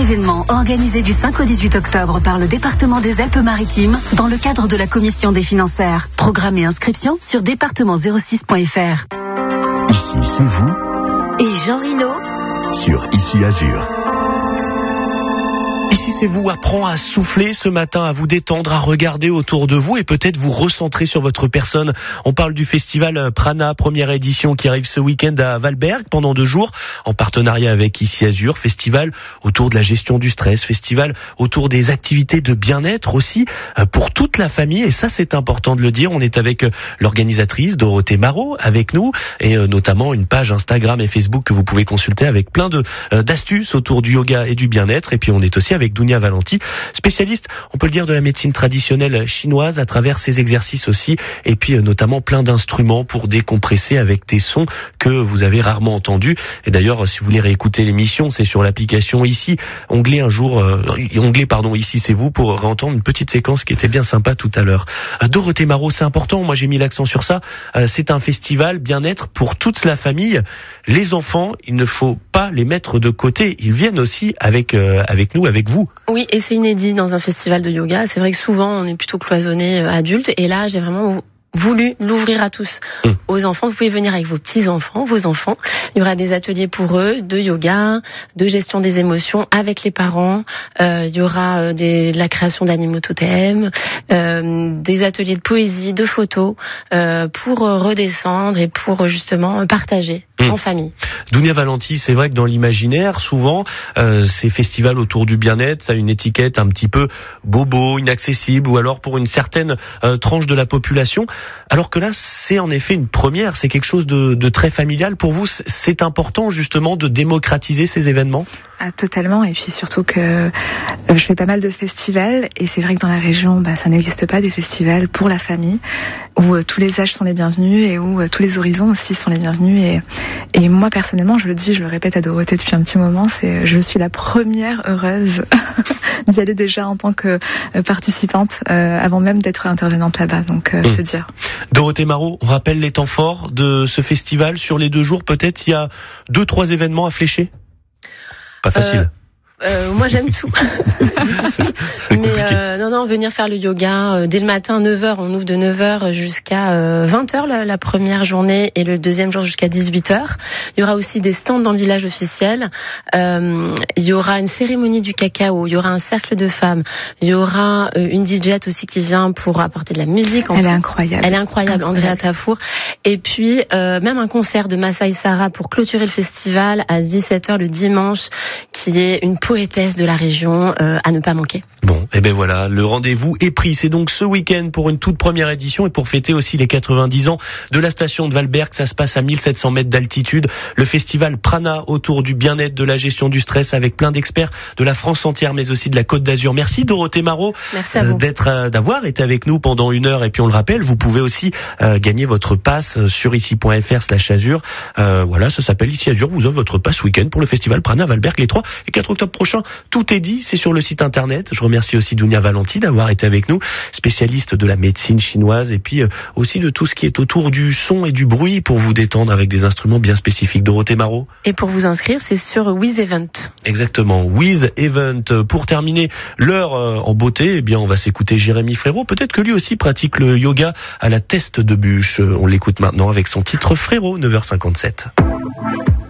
événement organisé du 5 au 18 octobre par le département des Alpes-Maritimes dans le cadre de la commission des financières. Programme et inscription sur département06.fr. Ici, c'est vous. Et Jean Rino Sur Ici Azur. Ici, c'est vous, apprend à souffler ce matin, à vous détendre, à regarder autour de vous et peut-être vous recentrer sur votre personne. On parle du festival Prana, première édition qui arrive ce week-end à Valberg pendant 2 jours, en partenariat avec Ici Azur. Festival autour de la gestion du stress, festival autour des activités de bien-être aussi pour toute la famille. Et ça, c'est important de le dire. On est avec l'organisatrice Dorothée Marot avec nous et notamment une page Instagram et Facebook que vous pouvez consulter avec plein d'astuces autour du yoga et du bien-être. Et puis on est aussi avec Dunia Valenti, spécialiste, on peut le dire, de la médecine traditionnelle chinoise à travers ses exercices aussi, et puis notamment plein d'instruments pour décompresser avec des sons que vous avez rarement entendus. Et d'ailleurs, si vous voulez réécouter l'émission, c'est sur l'application Ici, onglet Ici c'est vous, pour réentendre une petite séquence qui était bien sympa tout à l'heure. Dorothée Marot, c'est important, moi j'ai mis l'accent sur ça, c'est un festival bien-être pour toute la famille. Les enfants, il ne faut pas les mettre de côté, ils viennent aussi avec nous, avec vous. Oui, et c'est inédit dans un festival de yoga. C'est vrai que souvent on est plutôt cloisonné adultes, et là j'ai vraiment voulu l'ouvrir à tous. Aux enfants, vous pouvez venir avec vos petits-enfants, vos enfants. Il y aura des ateliers pour eux de yoga, de gestion des émotions avec les parents. Il y aura de la création d'animaux totems, des ateliers de poésie, de photos, pour redescendre et pour justement partager en famille. Dunia Valenti, c'est vrai que dans l'imaginaire, souvent, ces festivals autour du bien-être, ça a une étiquette un petit peu bobo, inaccessible, ou alors pour une certaine tranche de la population. Alors que là, c'est en effet une première, c'est quelque chose de très familial pour vous. C'est important justement de démocratiser ces événements ? Totalement, et puis surtout que je fais pas mal de festivals, et c'est vrai que dans la région, ça n'existe pas des festivals pour la famille, où tous les âges sont les bienvenus et où tous les horizons aussi sont les bienvenus. Et moi personnellement, je le répète à Dorothée depuis un petit moment, je suis la première heureuse d'y aller déjà en tant que participante, avant même d'être intervenante là-bas, donc c'est dire. Dorothée Marot, on rappelle les temps forts de ce festival sur les 2 jours, peut-être il y a 2-3 événements à flécher ? Pas facile. Moi j'aime tout. Mais non, venir faire le yoga dès le matin, 9h, on ouvre de 9h jusqu'à 20h la première journée, et le deuxième jour jusqu'à 18h. Il y aura aussi des stands dans le village officiel. Il y aura une cérémonie du cacao, il y aura un cercle de femmes, il y aura une DJette aussi qui vient pour apporter de la musique. Elle est incroyable. Andrea Tafour. Et puis même un concert de Masai Sarah pour clôturer le festival à 17h le dimanche, qui est une poétesse de la région à ne pas manquer. Bon, et ben voilà, le rendez-vous est pris. C'est donc ce week-end pour une toute première édition et pour fêter aussi les 90 ans de la station de Valberg. Ça se passe à 1700 mètres d'altitude. Le festival Prana autour du bien-être, de la gestion du stress, avec plein d'experts de la France entière, mais aussi de la Côte d'Azur. Merci Dorothée Marot d'avoir été avec nous pendant 1 heure. Et puis on le rappelle, vous pouvez aussi gagner votre passe sur ici.fr/azur. Voilà, ça s'appelle Ici Azur. Vous avez votre passe week-end pour le festival Prana Valberg les 3 et 4 octobre prochains. Tout est dit, c'est sur le site internet. Je remercie aussi Dunia Valenti d'avoir été avec nous, spécialiste de la médecine chinoise et puis aussi de tout ce qui est autour du son et du bruit pour vous détendre avec des instruments bien spécifiques. Dorothée Marot. Et pour vous inscrire, c'est sur Wiz Event. Exactement, Wiz Event. Pour terminer l'heure en beauté, eh bien on va s'écouter Jérémy Frérot. Peut-être que lui aussi pratique le yoga à la teste de bûche. On l'écoute maintenant avec son titre Frérot, 9h57.